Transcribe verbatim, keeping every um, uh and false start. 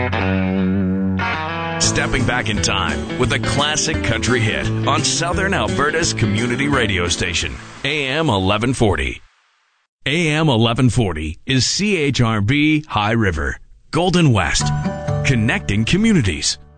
Stepping back in time with a classic country hit on Southern Alberta's community radio station, A M eleven forty. A M eleven forty is C H R B High River, Golden West, connecting communities.